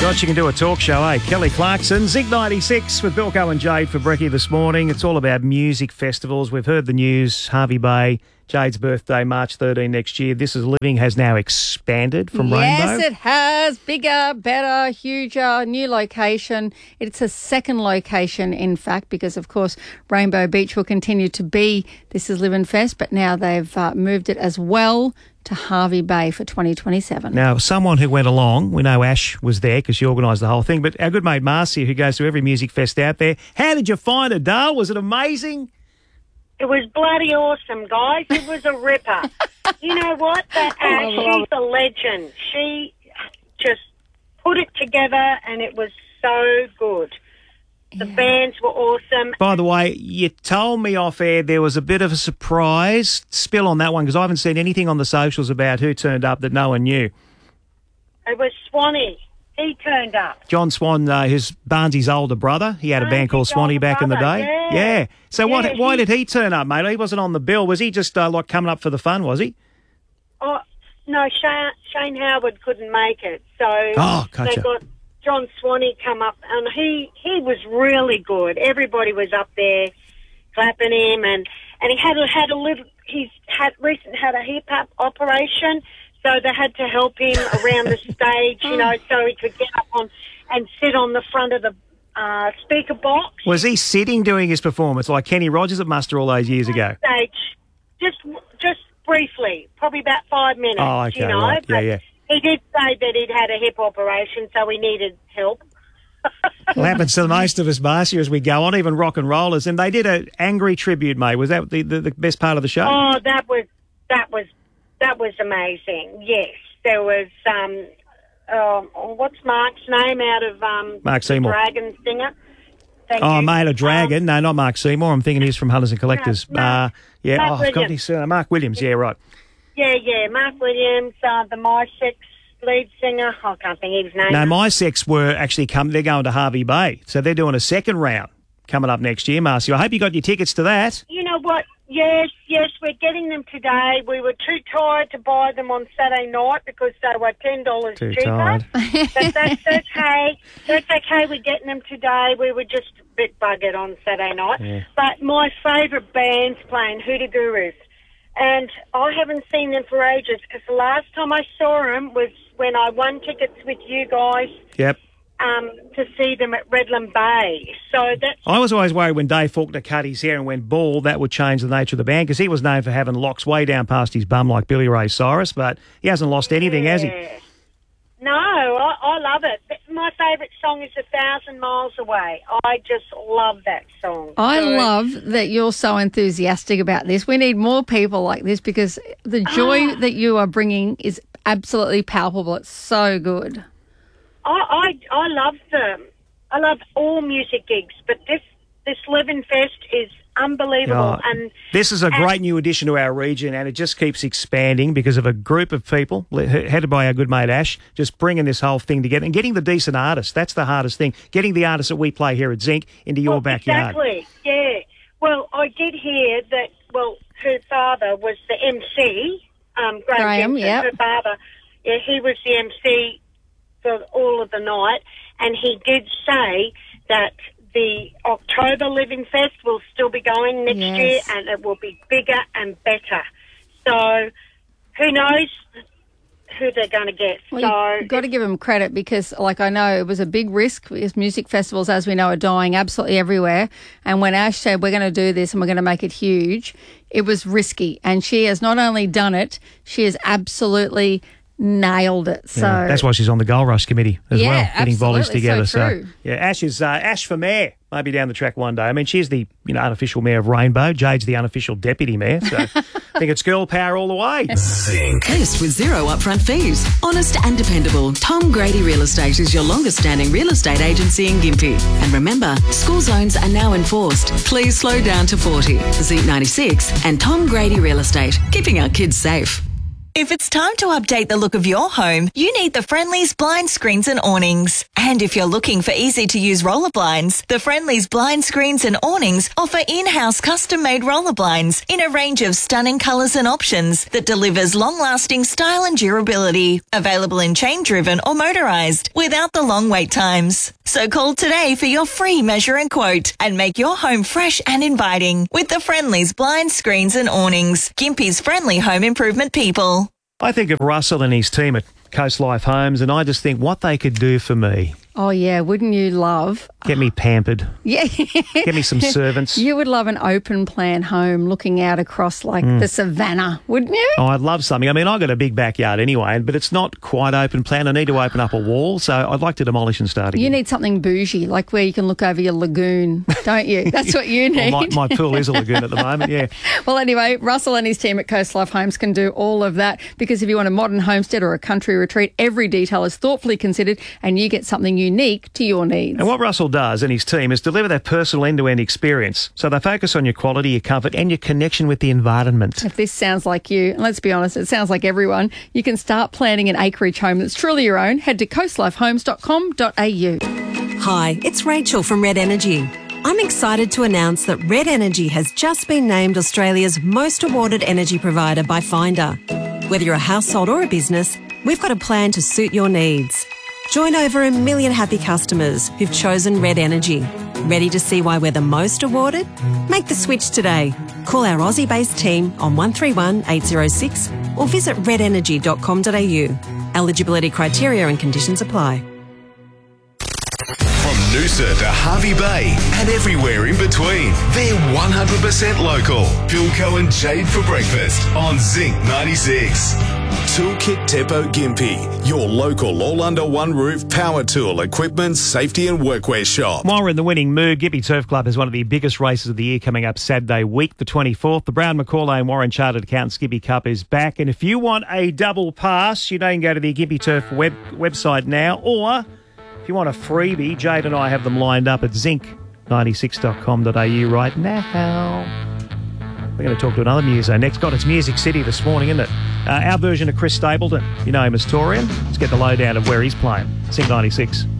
God, she can do a talk show, eh? Kelly Clarkson, Zinc 96 with Bilko and Jade for brekkie this morning. It's all about music festivals. We've heard the news, Hervey Bay, Jade's birthday, March 13 next year. This Is Living has now expanded from Rainbow. Yes, it has. Bigger, better, huger, new location. It's a second location, in fact, because, of course, Rainbow Beach will continue to be This Is Living Fest, but now they've moved it as well to Hervey Bay for 2027. Now, someone who went along, we know Ash was there because she organised the whole thing, but our good mate Marcia, who goes to every music fest out there, how did you find it, Dale? Was it amazing? It was bloody awesome, guys. It was a ripper. You know what? That Ash, she's a legend. She just put it together and it was so good. The bands were awesome. By the way, you told me off air there was a bit of a surprise spill on that one because I haven't seen anything on the socials about who turned up that no one knew. It was Swanee. He turned up. John Swan, who's Barnsley's older brother. He had a band called Swanee back in the day. Yeah. So why did he turn up, mate? He wasn't on the bill. Was he just like coming up for the fun, was he? Oh, no, Shane Howard couldn't make it. So gotcha. They got John Swanee come up, and he was really good. Everybody was up there clapping him, and he had a little. He's recently had a hip hop operation, so they had to help him around the stage, you know, so he could get up on and sit on the front of the speaker box. Was he sitting doing his performance like Kenny Rogers at Muster all those years ago? Stage, just briefly, probably about 5 minutes. Oh, okay, you know, right. Yeah. He did say that he'd had a hip operation, so he needed help. Well, happens to most of us, Marcia, as we go on, even rock and rollers. And they did an angry tribute, mate. Was that the best part of the show? Oh, that was amazing. Yes, there was. What's Mark's name out of Mark Seymour, Dragon singer? Mate, a Dragon. No, not Mark Seymour. I'm thinking he's from Hunters and Collectors. Mark Mark Williams. Yeah, right. Yeah, Mark Williams, the My Sex lead singer. I can't think of his name. No, My Sex were actually they're going to Hervey Bay, so they're doing a second round coming up next year, Marcia. I hope you got your tickets to that. You know what? Yes, we're getting them today. We were too tired to buy them on Saturday night because they were $10 too cheaper. Tired. But that's okay. That's okay. We're getting them today. We were just a bit buggered on Saturday night. Yeah. But my favourite band's playing Hoodoo Gurus. And I haven't seen them for ages because the last time I saw them was when I won tickets with you guys. Yep. To see them at Redland Bay. So that's... I was always worried when Dave Faulkner cut his hair and went bald, that would change the nature of the band because he was known for having locks way down past his bum like Billy Ray Cyrus, but he hasn't lost anything, has he? No, I love it. My favourite song is 1,000 Miles Away. I just love that song. I love that you're so enthusiastic about this. We need more people like this because the joy that you are bringing is absolutely palpable. It's so good. I love them. I love all music gigs, but this Living Fest is unbelievable. And this is a great new addition to our region, and it just keeps expanding because of a group of people headed by our good mate Ash, just bringing this whole thing together and getting the decent artists. That's the hardest thing, getting the artists that we play here at Zinc into your backyard. Exactly, yeah. Well, I did hear that, her father was the MC, Graham, yeah. Her father, he was the MC for all of the night, and he did say that the October Living Fest will still be going next year, and it will be bigger and better. So who knows who they're going to get. Well, you've got to give them credit because, I know it was a big risk because music festivals, as we know, are dying absolutely everywhere. And when Ash said, we're going to do this and we're going to make it huge, it was risky. And she has not only done it, she has absolutely nailed it. So that's why she's on the Gold Rush committee as well, getting volleys together. So Ash is Ash for mayor. Maybe down the track one day. I mean, she's the unofficial mayor of Rainbow. Jade's the unofficial deputy mayor. So I think it's girl power all the way. Zinc. This with zero upfront fees. Honest and dependable. Tom Grady Real Estate is your longest standing real estate agency in Gympie. And remember, school zones are now enforced. Please slow down to 40. Zinc 96 and Tom Grady Real Estate. Keeping our kids safe. If it's time to update the look of your home, you need the Friendly's Blind Screens and Awnings. And if you're looking for easy-to-use roller blinds, the Friendly's Blind Screens and Awnings offer in-house custom-made roller blinds in a range of stunning colours and options that delivers long-lasting style and durability. Available in chain-driven or motorised, without the long wait times. So call today for your free measure and quote and make your home fresh and inviting with the Friendly's Blind Screens and Awnings. Gympie's friendly home improvement people. I think of Russell and his team at Coast Life Homes, and I just think what they could do for me. Oh, yeah. Wouldn't you love? Get me pampered. Yeah. Get me some servants. You would love an open plan home looking out across like the savannah, wouldn't you? Oh, I'd love something. I mean, I've got a big backyard anyway, but it's not quite open plan. I need to open up a wall, so I'd like to demolish and start again. You need something bougie, like where you can look over your lagoon, don't you? That's what you need. Well, my pool is a lagoon at the moment, yeah. Well, anyway, Russell and his team at Coast Life Homes can do all of that, because if you want a modern homestead or a country retreat, every detail is thoughtfully considered and you get something unique to your needs. And what Russell does and his team is deliver that personal end-to-end experience. So they focus on your quality, your comfort and your connection with the environment. If this sounds like you, and let's be honest, it sounds like everyone, you can start planning an acreage home that's truly your own. Head to coastlifehomes.com.au. Hi, it's Rachel from Red Energy. I'm excited to announce that Red Energy has just been named Australia's most awarded energy provider by Finder. Whether you're a household or a business, we've got a plan to suit your needs. Join over 1 million happy customers who've chosen Red Energy. Ready to see why we're the most awarded? Make the switch today. Call our Aussie-based team on 131 806 or visit redenergy.com.au. Eligibility criteria and conditions apply. From Noosa to Harvey Bay and everywhere in between, they're 100% local. Bilko and Jade for breakfast on Zinc 96. Toolkit Depot Gympie, your local all-under-one-roof power tool, equipment, safety and workwear shop. While we're in the winning mood, Gympie Turf Club has one of the biggest races of the year coming up Saturday week, the 24th. The Brown Macaulay and Warren Chartered Accountants Gympie Cup is back. And if you want a double pass, you know you can go to the Gympie Turf website now, or if you want a freebie, Jade and I have them lined up at zinc96.com.au right now. We're going to talk to another muso next. God, it's Music City this morning, isn't it? Our version of Chris Stapleton. You know him as Torian. Let's get the lowdown of where he's playing. Zinc 96.